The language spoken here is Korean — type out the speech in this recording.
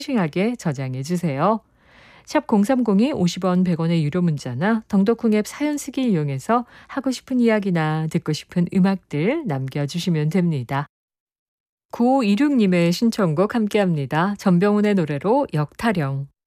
싱하게 저장해 주세요. 샵 0302 50원 100원의 유료 문자나 덩덕콩 앱 사연 쓰기 이용해서 하고 싶은 이야기나 듣고 싶은 음악들 남겨주시면 됩니다. 9526님의 신청곡 함께합니다. 전병훈의 노래로 역타령.